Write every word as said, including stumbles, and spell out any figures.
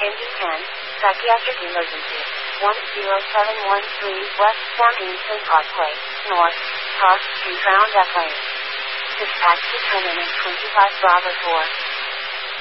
N D ten, Psychiatric Emergency, one zero seven one three West Farmington Parkway, North, Park Street, Round Up Lane. Dispatch to ten and twenty-five Bravo four.